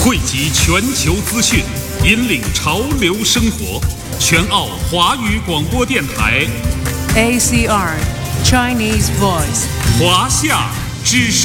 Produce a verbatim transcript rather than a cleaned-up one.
汇集全球资讯，引领潮流生活。全澳华语广播电台 A C R Chinese Voice 华夏之声。